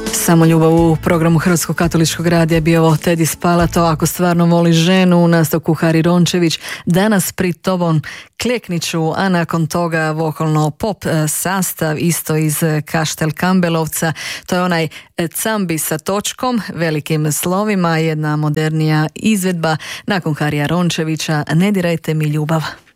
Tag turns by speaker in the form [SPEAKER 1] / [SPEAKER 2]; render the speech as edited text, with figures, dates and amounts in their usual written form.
[SPEAKER 1] Samo ljubav u programu Hrvatskog katoličkog radija bio ovo Tedi Spalato, ako stvarno voli ženu, u nastavku Hari Rončević, danas pri tobom Klekniću, a nakon toga vokalno pop sastav isto iz Kaštel Kambelovca, to je onaj Cambi sa točkom, velikim slovima, jedna modernija izvedba nakon Harija Rončevića, Ne dirajte mi ljubav.